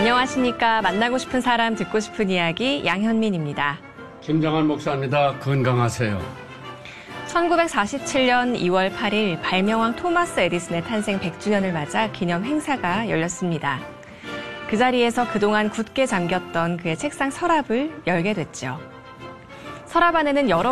안녕하십니까. 만나고 싶은 사람, 듣고 싶은 이야기 양현민입니다. 김정한 목사입니다. 건강하세요. 1947년 2월 8일 발명왕 토마스 에디슨의 탄생 100주년을 맞아 기념 행사가 열렸습니다. 그 자리에서 그동안 굳게 잠겼던 그의 책상 서랍을 열게 됐죠. 서랍 안에는 여러